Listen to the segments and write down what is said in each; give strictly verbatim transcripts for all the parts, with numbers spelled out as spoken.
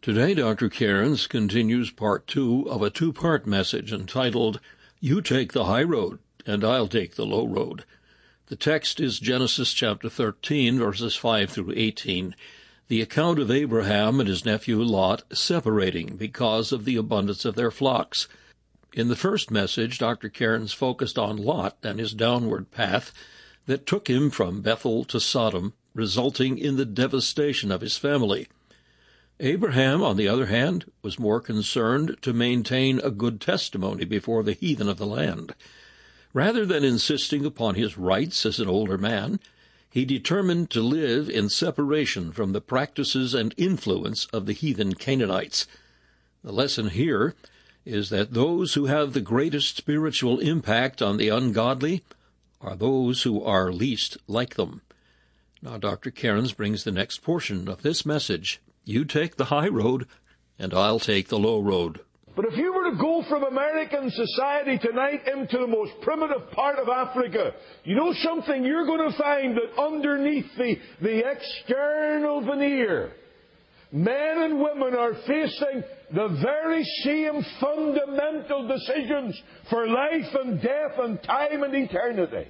Today, Doctor Cairns continues part two of a two-part message entitled, You Take the High Road, and I'll Take the Low Road. The text is Genesis chapter thirteen, verses five through eighteen, the account of Abraham and his nephew Lot separating because of the abundance of their flocks. In the first message, Doctor Cairns focused on Lot and his downward path that took him from Bethel to Sodom, resulting in the devastation of his family. Abraham, on the other hand, was more concerned to maintain a good testimony before the heathen of the land. Rather than insisting upon his rights as an older man, he determined to live in separation from the practices and influence of the heathen Canaanites. The lesson here is that those who have the greatest spiritual impact on the ungodly are those who are least like them. Now Doctor Cairns brings the next portion of this message. You take the high road, and I'll take the low road. But if you were to go from American society tonight into the most primitive part of Africa, you know something? You're going to find that underneath the, the external veneer, men and women are facing the very same fundamental decisions for life and death and time and eternity.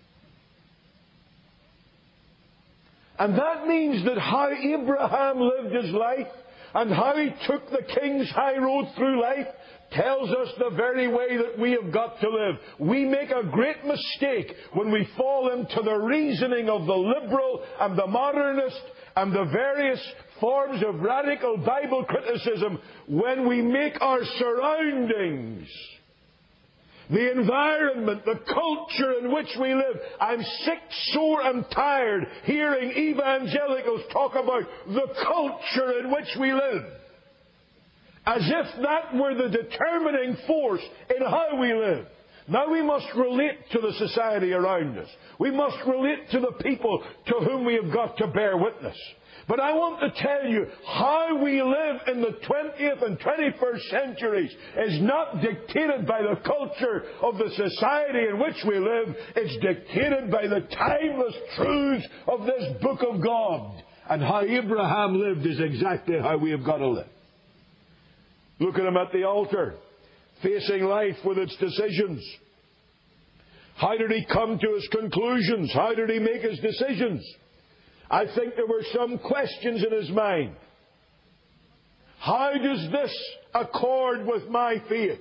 And that means that how Abraham lived his life and how he took the king's high road through life tells us the very way that we have got to live. We make a great mistake when we fall into the reasoning of the liberal and the modernist and the various forms of radical Bible criticism when we make our surroundings, the environment, the culture in which we live. I'm sick, sore, and tired hearing evangelicals talk about the culture in which we live, as if that were the determining force in how we live. Now we must relate to the society around us. We must relate to the people to whom we have got to bear witness. But I want to tell you, how we live in the twentieth and twenty-first centuries is not dictated by the culture of the society in which we live. It's dictated by the timeless truths of this book of God. And how Abraham lived is exactly how we have got to live. Look at him at the altar, facing life with its decisions. How did he come to his conclusions? How did he make his decisions? I think there were some questions in his mind. How does this accord with my faith?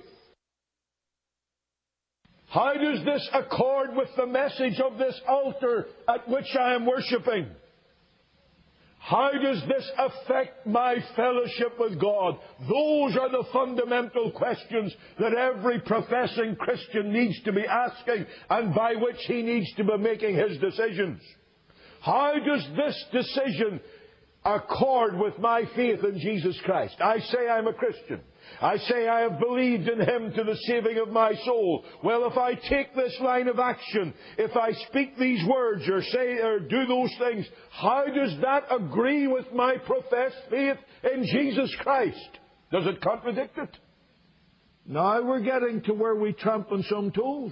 How does this accord with the message of this altar at which I am worshipping? How does this affect my fellowship with God? Those are the fundamental questions that every professing Christian needs to be asking, and by which he needs to be making his decisions. How does this decision accord with my faith in Jesus Christ? I say I'm a Christian. I say I have believed in Him to the saving of my soul. Well, if I take this line of action, if I speak these words or say or do those things, how does that agree with my professed faith in Jesus Christ? Does it contradict it? Now we're getting to where we tramp on some toes.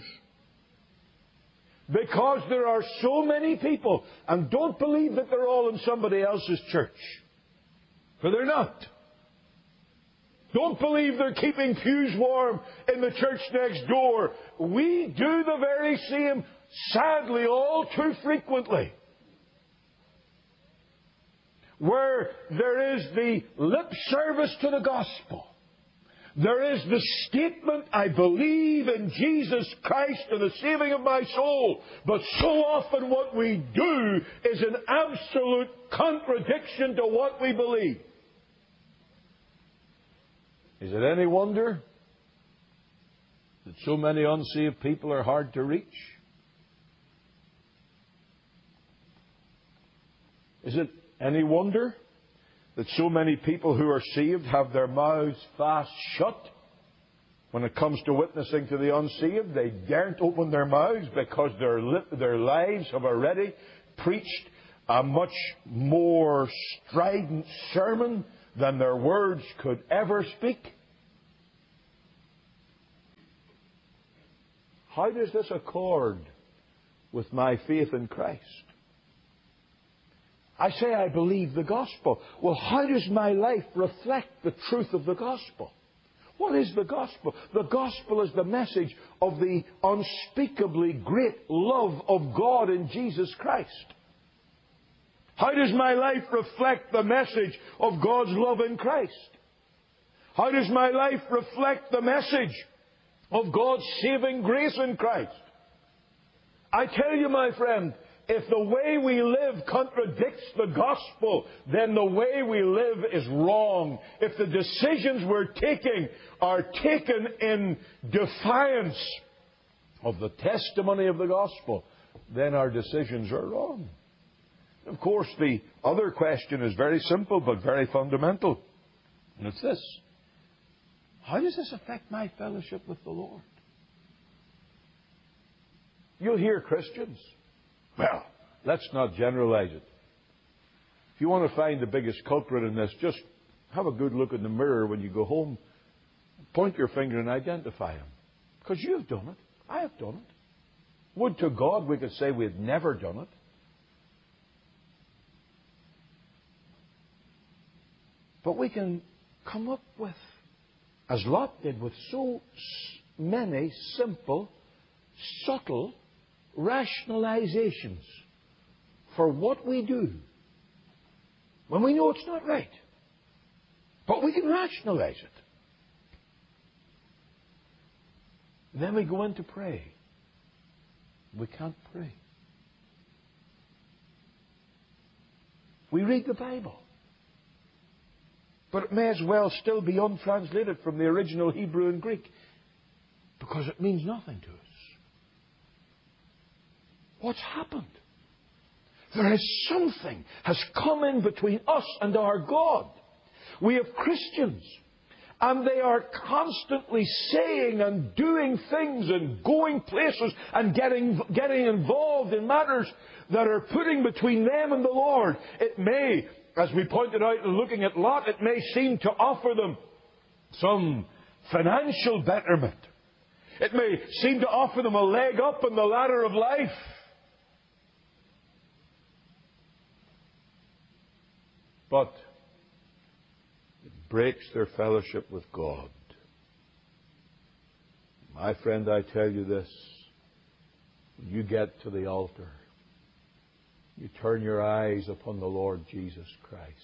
Because there are so many people, and don't believe that they're all in somebody else's church, for they're not. Don't believe they're keeping pews warm in the church next door. We do the very same, sadly, all too frequently. Where there is the lip service to the gospel. There is the statement, I believe in Jesus Christ and the saving of my soul. But so often what we do is an absolute contradiction to what we believe. Is it any wonder that so many unsaved people are hard to reach? Is it any wonder that so many people who are saved have their mouths fast shut? When it comes to witnessing to the unsaved, they daren't open their mouths because their, lip, their lives have already preached a much more strident sermon than their words could ever speak. How does this accord with my faith in Christ? I say I believe the gospel. Well, how does my life reflect the truth of the gospel? What is the gospel? The gospel is the message of the unspeakably great love of God in Jesus Christ. How does my life reflect the message of God's love in Christ? How does my life reflect the message of God's saving grace in Christ? I tell you, my friend, if the way we live contradicts the gospel, then the way we live is wrong. If the decisions we're taking are taken in defiance of the testimony of the gospel, then our decisions are wrong. Of course, the other question is very simple but very fundamental. And it's this: how does this affect my fellowship with the Lord? You'll hear Christians. Well, let's not generalize it. If you want to find the biggest culprit in this, just have a good look in the mirror when you go home. Point your finger and identify him. Because you've done it. I have done it. Would to God we could say we had never done it. But we can come up with, as Lot did, with so many simple, subtle rationalizations for what we do when we know it's not right. But we can rationalize it. And then we go in to pray. We can't pray. We read the Bible. But it may as well still be untranslated from the original Hebrew and Greek, because it means nothing to us. What's happened? There is something has come in between us and our God. We have Christians, and they are constantly saying and doing things and going places and getting, getting involved in matters that are putting between them and the Lord. It may, as we pointed out in looking at Lot, it may seem to offer them some financial betterment. It may seem to offer them a leg up on the ladder of life. But it breaks their fellowship with God. My friend, I tell you this: when you get to the altar, you turn your eyes upon the Lord Jesus Christ.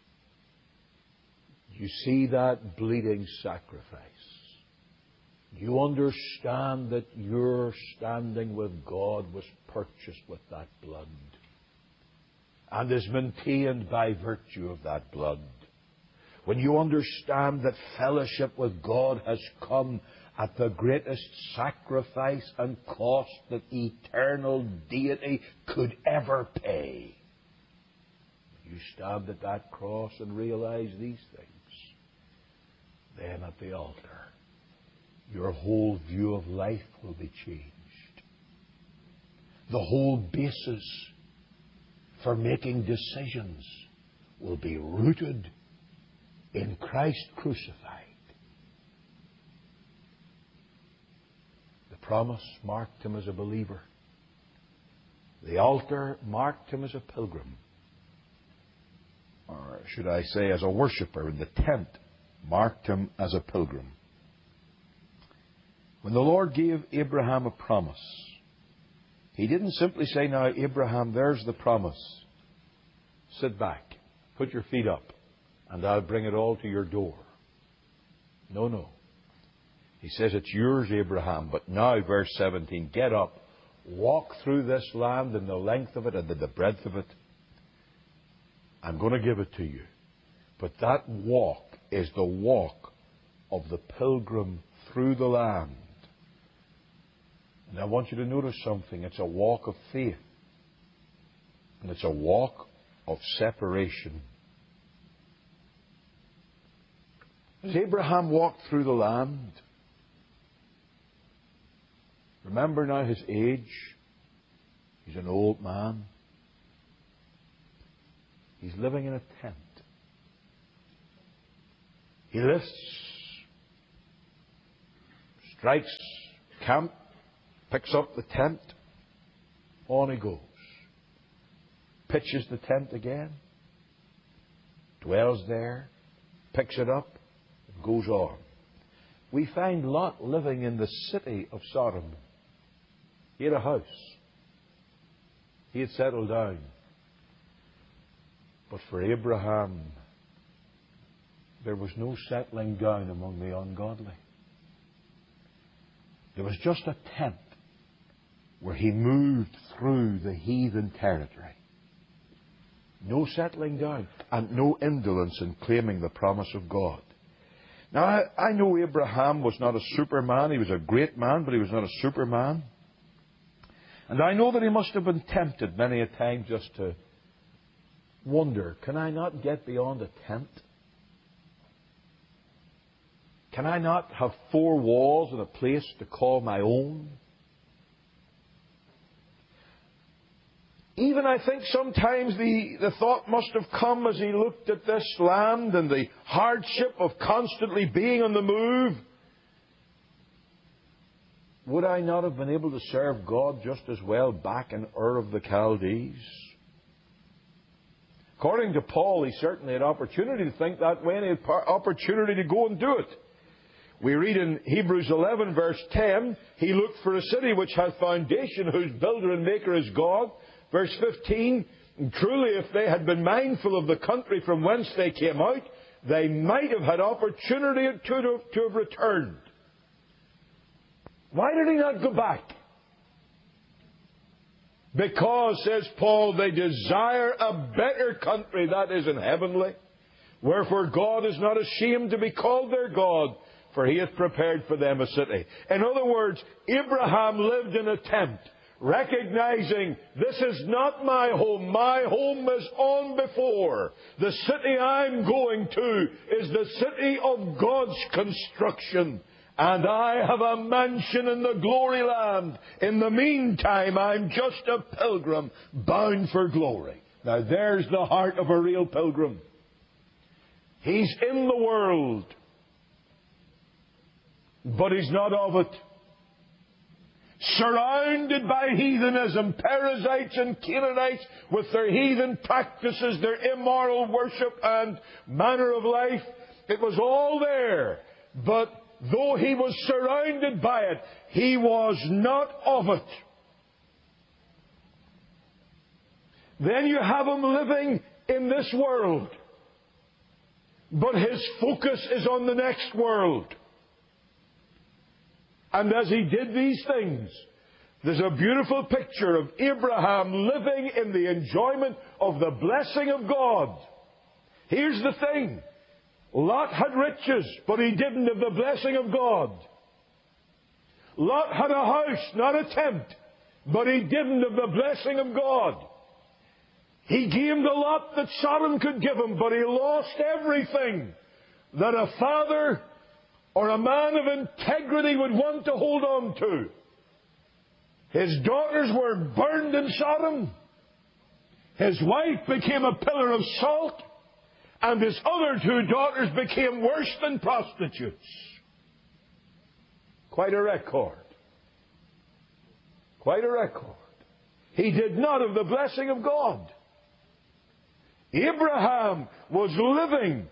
You see that bleeding sacrifice. You understand that your standing with God was purchased with that blood and is maintained by virtue of that blood. When you understand that fellowship with God has come at the greatest sacrifice and cost that eternal deity could ever pay, you stand at that cross and realize these things, then at the altar your whole view of life will be changed. The whole basis for making decisions will be rooted in Christ crucified. The promise marked him as a believer. The altar marked him as a pilgrim. Or should I say, as a worshipper. And the tent marked him as a pilgrim. When the Lord gave Abraham a promise, He didn't simply say, now, Abraham, there's the promise. Sit back, put your feet up, and I'll bring it all to your door. No, no. He says, it's yours, Abraham, but now, verse seventeen, get up, walk through this land in the length of it and in the breadth of it. I'm going to give it to you. But that walk is the walk of the pilgrim through the land. And I want you to notice something. It's a walk of faith. And it's a walk of separation. As Abraham walked through the land, remember now his age. He's an old man. He's living in a tent. He lifts, strikes camp, picks up the tent, on he goes. pitches the tent again, dwells there, picks it up, and goes on. We find Lot living in the city of Sodom. He had a house. He had settled down. But for Abraham, there was no settling down among the ungodly. There was just a tent where he moved through the heathen territory. No settling down and no indolence in claiming the promise of God. Now, I, I know Abraham was not a superman. He was a great man, but he was not a superman. And I know that he must have been tempted many a time just to wonder, can I not get beyond a tent? Can I not have four walls and a place to call my own? Even I think sometimes the, the thought must have come as he looked at this land and the hardship of constantly being on the move. Would I not have been able to serve God just as well back in Ur of the Chaldees? According to Paul, he certainly had opportunity to think that way, and he had opportunity to go and do it. We read in Hebrews eleven, verse ten, he looked for a city which hath foundation, whose builder and maker is God. Verse fifteen, truly if they had been mindful of the country from whence they came out, they might have had opportunity to, to, to have returned. Why did he not go back? Because, says Paul, they desire a better country, that is in heavenly. Wherefore God is not ashamed to be called their God, for he hath prepared for them a city. In other words, Abraham lived in a tent, recognizing this is not my home. My home is on before. The city I'm going to is the city of God's construction. And I have a mansion in the glory land. In the meantime, I'm just a pilgrim bound for glory. Now there's the heart of a real pilgrim. He's in the world, but he's not of it. Surrounded by heathenism, Perizzites and Canaanites with their heathen practices, their immoral worship and manner of life. It was all there. But though he was surrounded by it, he was not of it. Then you have him living in this world, but his focus is on the next world. And as he did these things, there's a beautiful picture of Abraham living in the enjoyment of the blessing of God. Here's the thing. Lot had riches, but he didn't have the blessing of God. Lot had a house, not a tent, but he didn't have the blessing of God. He gave the lot that Sodom could give him, but he lost everything that a father or a man of integrity would want to hold on to. His daughters were burned in Sodom. His wife became a pillar of salt. And his other two daughters became worse than prostitutes. Quite a record. Quite a record. He did not have the blessing of God. Abraham was living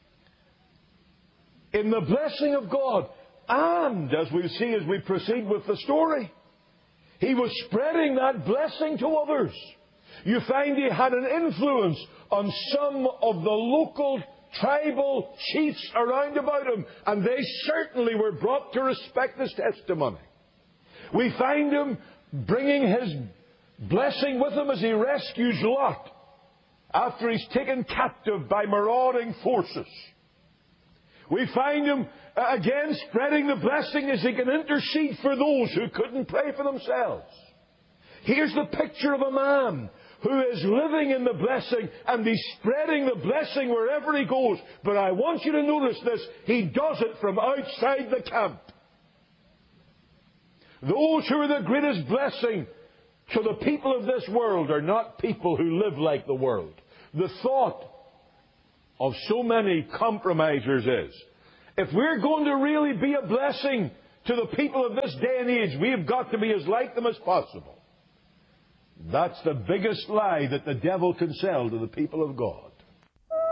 in the blessing of God. And, as we'll see as we proceed with the story, he was spreading that blessing to others. You find he had an influence on some of the local tribal chiefs around about him, and they certainly were brought to respect his testimony. We find him bringing his blessing with him as he rescues Lot after he's taken captive by marauding forces. We find him uh, again spreading the blessing as he can intercede for those who couldn't pray for themselves. Here's the picture of a man who is living in the blessing, and he's spreading the blessing wherever he goes. But I want you to notice this. He does it from outside the camp. Those who are the greatest blessing to the people of this world are not people who live like the world. The thought of so many compromisers is, if we're going to really be a blessing to the people of this day and age, we have got to be as like them as possible. That's the biggest lie that the devil can sell to the people of God.